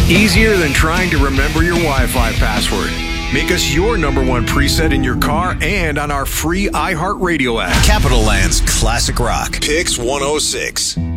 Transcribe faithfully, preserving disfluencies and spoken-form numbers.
Easier than trying to remember your Wi-Fi password. Make us your number one preset in your car and on our free iHeartRadio app. Capital Land's Classic Rock. Pix one oh six.